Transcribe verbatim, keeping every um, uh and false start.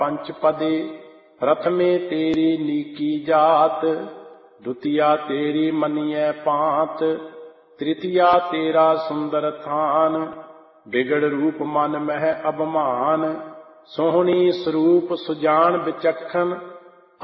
पंचपदे प्रथमे तेरी नीकी जात, द्वितीया तेरी मनिय पांत, तृतीया तेरा सुंदर थान, बिगड़ रूप मन मह अभिमान, सोहनी स्वरूप सुजान विचक्षण,